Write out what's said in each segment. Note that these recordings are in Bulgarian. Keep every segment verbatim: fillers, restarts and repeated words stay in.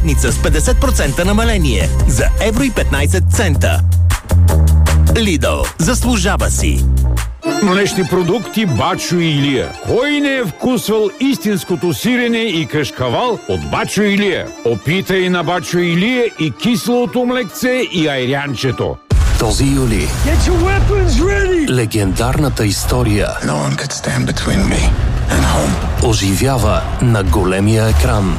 Ница с петдесет процента намаление за евро и петнайсет цента. Lidl. Заслужава си. Млечни продукти Бачо и Илия. Кой не е вкусвал истинското сирене и кашкавал от Бачо и Илия? Опитай на Бачо и Илия и киселото млекце и айрянчето. Този юли легендарната история No one could stand between me and home. оживява на големия екран.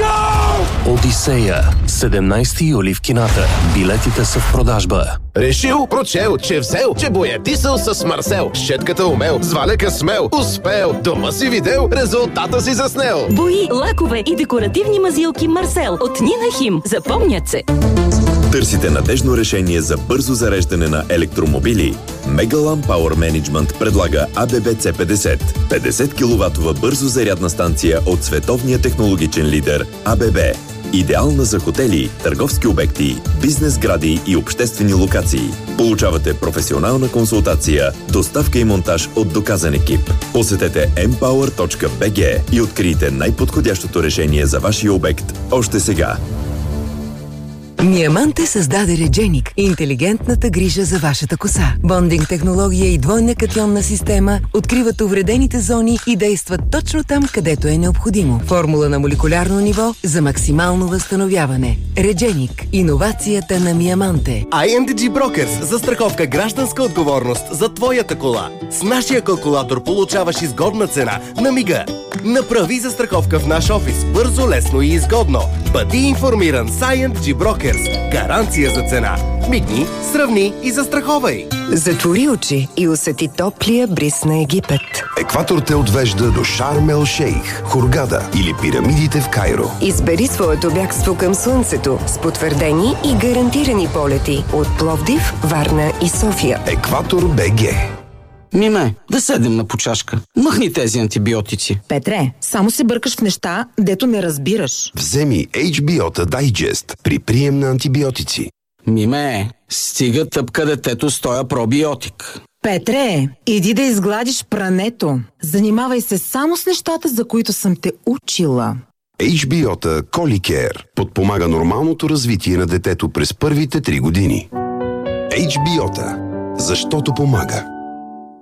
Одисея. седемнайсети юли в кината. Билетите са в продажба. Решил, прочел, че взел, че боядисал с Марсел. Щетката умел, с валека смел, успел. Дома си видел, резултата си заснел. Бои, лакове и декоративни мазилки Марсел от Нина Хим. Запомнят се. Търсите надежно решение за бързо зареждане на електромобили? Megalam Power Management предлага А Б Б С петдесет. петдесет киловатова бързо зарядна станция от световния технологичен лидер А Б Б. Идеална за хотели, търговски обекти, бизнес сгради и обществени локации. Получавате професионална консултация, доставка и монтаж от доказан екип. Посетете ем пауър точка би джи и открийте най-подходящото решение за вашия обект още сега. Миаманте създаде Редженик – интелигентната грижа за вашата коса. Бондинг технология и двойна катионна система откриват увредените зони и действат точно там, където е необходимо. Формула на молекулярно ниво за максимално възстановяване. Редженик – иновацията на Миаманте. ай ен ди джи Brokers – застраховка гражданска отговорност за твоята кола. С нашия калкулатор получаваш изгодна цена на мига. Направи застраховка в наш офис бързо, лесно и изгодно. Бъди информиран с ай ен ди джи Brokers. Гаранция за цена. Мигни, сравни и застраховай. Затвори очи и усети топлия бриз на Египет. Екватор те отвежда до Шарм ел Шейх, Хургада или пирамидите в Кайро. Избери своето бягство към слънцето с потвърдени и гарантирани полети от Пловдив, Варна и София. Екватор БГ. Миме, да седем на почашка. Махни тези антибиотици. Петре, само се бъркаш в неща, дето не разбираш. Вземи Ейч Би О-та Digest при прием на антибиотици. Миме, стига тъпка детето с тоя пробиотик. Петре, иди да изгладиш прането. Занимавай се само с нещата, за които съм те учила. Ейч Би О-та Коликер подпомага нормалното развитие на детето през първите три години. Ейч Би О-та, защото помага.